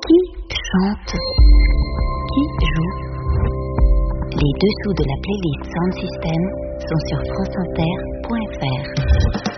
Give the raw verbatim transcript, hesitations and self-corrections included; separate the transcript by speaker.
Speaker 1: Qui chante? Qui joue? Les dessous de la playlist Sound System sont sur franceinter point fr.